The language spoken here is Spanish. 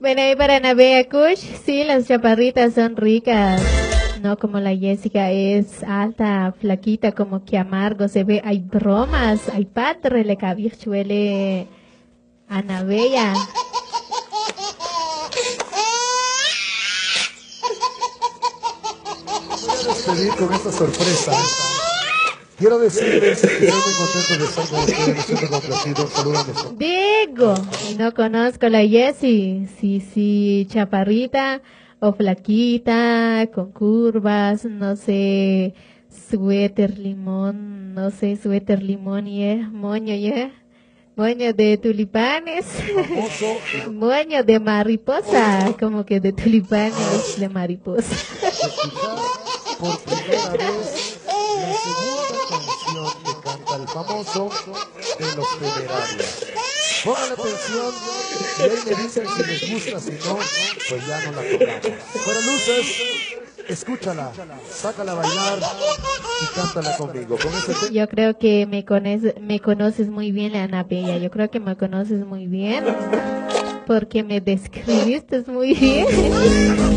Bueno, y para Navea Kush, sí, las chaparritas son ricas. No como la Jessica es alta, flaquita, como que amargo se ve. Hay bromas, hay padre, le cabirchuele a Navea. Despedir con esta sorpresa. Quiero decirles que estoy muy contento de estar con ustedes, me siento complacido. Salúdame. Digo, no conozco la Jessie. Sí, chaparrita o flaquita, con curvas, no sé, suéter limón, no sé, suéter limón y moño, moño de tulipanes, moño de mariposa, como que de tulipanes de mariposa. Escuchar por primera vez la segunda canción que canta el famoso de los temerarios. Pongan atención y ahí me dicen si les gusta, si no, pues ya no la tocamos. Fuera luces, escúchala, sácala a bailar y cántala conmigo. Con ese Yo creo que me conoces muy bien, Ana Bella. Yo creo que me conoces muy bien porque me describiste muy bien.